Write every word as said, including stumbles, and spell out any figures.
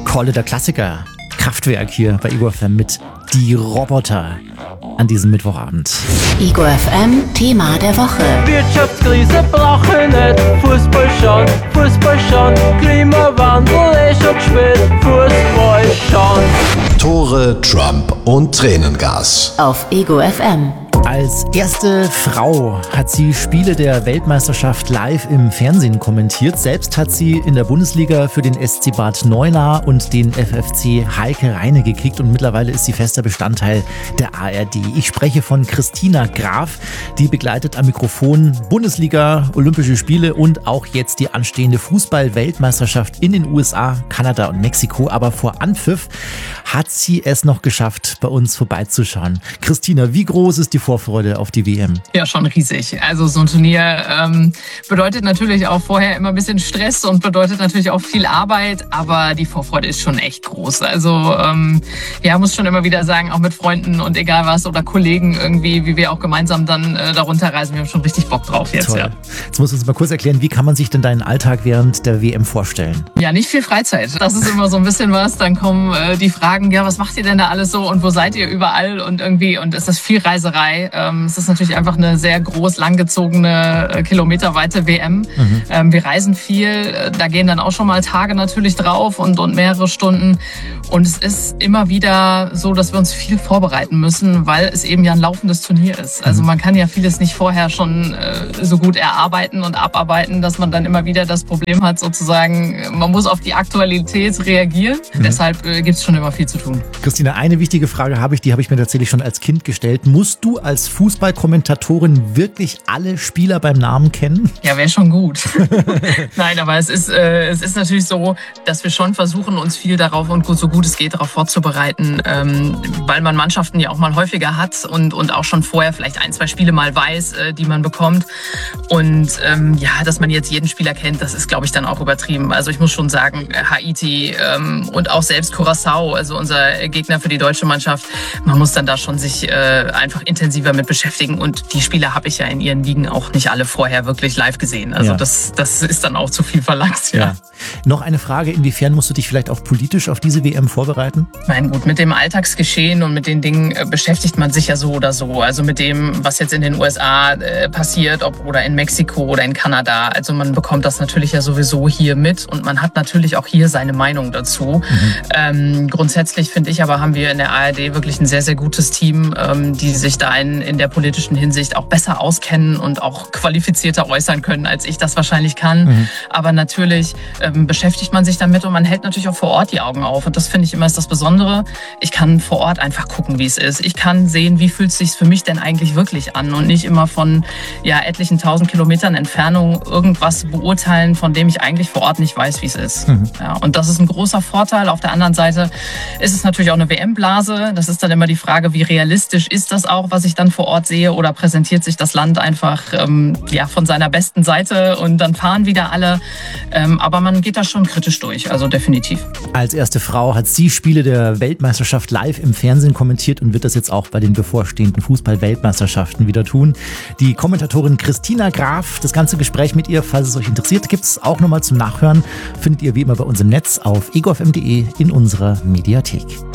Kolle, der Klassiker. Kraftwerk hier bei Ego F M mit Die Roboter an diesem Mittwochabend. Ego F M Thema der Woche. Wirtschaftskrise brauche nicht, Fußball schon, Fußball schon, Klimawandel ist schon spät, Fußball schon. Tore, Trump und Tränengas. Auf Ego F M. Als erste Frau hat sie Spiele der Weltmeisterschaft live im Fernsehen kommentiert. Selbst hat sie in der Bundesliga für den S C Bad Neuenahr und den F F C Heike Reine gekickt und mittlerweile ist sie fester Bestandteil der A R D. Ich spreche von Christina Graf, die begleitet am Mikrofon Bundesliga, Olympische Spiele und auch jetzt die anstehende Fußball-Weltmeisterschaft in den U S A, Kanada und Mexiko. Aber vor Anpfiff hat sie es noch geschafft, bei uns vorbeizuschauen. Christina, wie groß ist die Vorfreude auf die W M? Ja, schon riesig. Also so ein Turnier ähm, bedeutet natürlich auch vorher immer ein bisschen Stress und bedeutet natürlich auch viel Arbeit, aber die Vorfreude ist schon echt groß. Also ähm, ja, muss schon immer wieder sagen, auch mit Freunden und egal was oder Kollegen irgendwie, wie wir auch gemeinsam dann äh, darunter reisen, wir haben schon richtig Bock drauf jetzt. Toll. Ja. Jetzt musst du uns mal kurz erklären, wie kann man sich denn deinen Alltag während der W M vorstellen? Ja, nicht viel Freizeit. Das ist immer so ein bisschen was. Dann kommen äh, die Fragen, ja, was macht ihr denn da alles so und wo seid ihr überall und irgendwie und ist das viel Reiserei. Ähm, es ist natürlich einfach eine sehr groß, langgezogene, äh, kilometerweite W M. Mhm. Ähm, wir reisen viel, da gehen dann auch schon mal Tage natürlich drauf und, und mehrere Stunden. Und es ist immer wieder so, dass wir uns viel vorbereiten müssen, weil es eben ja ein laufendes Turnier ist. Also man kann ja vieles nicht vorher schon äh, so gut erarbeiten und abarbeiten, dass man dann immer wieder das Problem hat, sozusagen, man muss auf die Aktualität reagieren. Mhm. Deshalb äh, gibt es schon immer viel zu tun. Christina, eine wichtige Frage habe ich, die habe ich mir tatsächlich schon als Kind gestellt. Musst du als Fußballkommentatorin wirklich alle Spieler beim Namen kennen? Ja, wäre schon gut. Nein, aber es ist, äh, es ist natürlich so, dass wir schon versuchen, uns viel darauf und gut, so gut es geht, darauf vorzubereiten, ähm, weil man Mannschaften ja auch mal häufiger hat und, und auch schon vorher vielleicht ein, zwei Spiele mal weiß, äh, die man bekommt. Und ähm, ja, dass man jetzt jeden Spieler kennt, das ist, glaube ich, dann auch übertrieben. Also ich muss schon sagen, Haiti ähm, und auch selbst Curaçao, also unser Gegner für die deutsche Mannschaft, man muss dann da schon sich äh, einfach intensiver mit beschäftigen. Und die Spieler habe ich ja in ihren Ligen auch nicht alle vorher wirklich live gesehen. Also ja. das, das ist dann auch zu viel verlangt. Ja. Ja. Noch eine Frage, inwiefern musst du dich vielleicht auch politisch auf diese W M vorbereiten? Nein, gut, mit dem Alltagsgeschehen und mit den Dingen äh, beschäftigt man sich ja so oder so. Also mit dem, was jetzt in den U S A äh, passiert, ob oder in Mexiko oder in Kanada. Also man bekommt das natürlich ja sowieso hier mit und man hat natürlich auch hier seine Meinung dazu. Mhm. Ähm, grundsätzlich finde ich aber, haben wir in der A R D wirklich ein sehr, sehr gutes Team, ähm, die sich da in, in der politischen Hinsicht auch besser auskennen und auch qualifizierter äußern können, als ich das wahrscheinlich kann. Mhm. Aber natürlich ähm, beschäftigt man sich damit und man hält natürlich auch vor Ort die Augen auf. Und das finde ich immer ist das Besondere. Ich kann vor Ort einfach gucken, wie es ist. Ich kann sehen, wie fühlt es sich für mich denn eigentlich wirklich an und nicht immer von ja, etlichen tausend Kilometern Entfernung irgendwas beurteilen, von dem ich eigentlich vor Ort nicht weiß, wie es ist. Mhm. Ja, und das ist ein großer Vorteil. Auf der anderen Seite ist es natürlich auch eine W M-Blase. Das ist dann immer die Frage, wie realistisch ist das auch, was ich dann vor Ort sehe oder präsentiert sich das Land einfach ähm, ja, von seiner besten Seite und dann fahren wieder alle. Ähm, aber man geht da schon kritisch durch, also definitiv. Als erste Frau hat sie Spiele der Weltmeisterschaft live im Fernsehen kommentiert und wird das jetzt auch bei den bevorstehenden Fußball-Weltmeisterschaften wieder tun. Die Kommentatorin Christina Graf, das ganze Gespräch mit ihr, falls es euch interessiert, gibt es auch nochmal zum Nachhören. Findet ihr wie immer bei uns im Netz auf ego f m punkt de in unserer Mediathek.